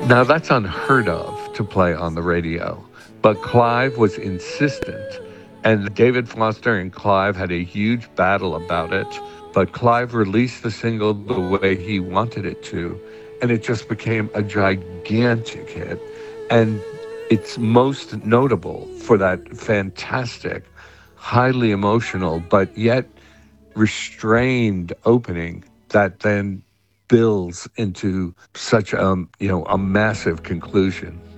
Now, that's unheard of to play on the radio, but Clive was insistent, and David Foster and Clive had a huge battle about it. But Clive released the single the way he wanted it to, and it just became a gigantic hit. And it's most notable for that fantastic, highly emotional, but yet restrained opening that then builds into such a massive conclusion.